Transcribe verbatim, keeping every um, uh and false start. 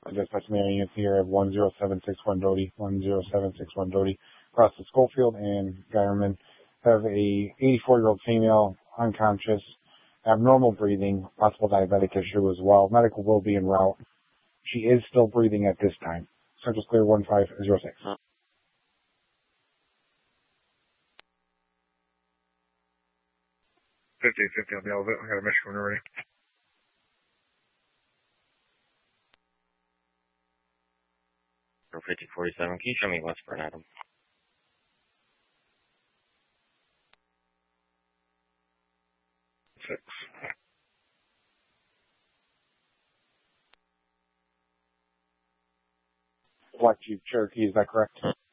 dispatch Mary units here at one zero seven six one Doty, one zero seven six one Doty, across the Schofield and Geierman. Have a eighty-four-year-old female, unconscious, abnormal breathing, possible diabetic issue as well. Medical will be en route. She is still breathing at this time. Central's clear one five zero six. fifty fifty on the elevator. I got a Michigan already. fifty forty-seven, can you show me Westburn, Adam? Six. Black Jeep Cherokee, is that correct?